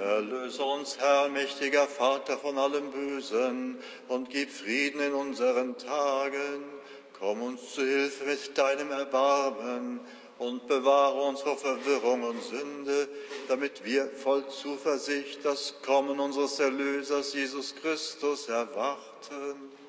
Erlöse uns, Herr, mächtiger Vater, von allem Bösen und gib Frieden in unseren Tagen. Komm uns zu Hilfe mit deinem Erbarmen und bewahre uns vor Verwirrung und Sünde, damit wir voll Zuversicht das Kommen unseres Erlösers Jesus Christus erwarten.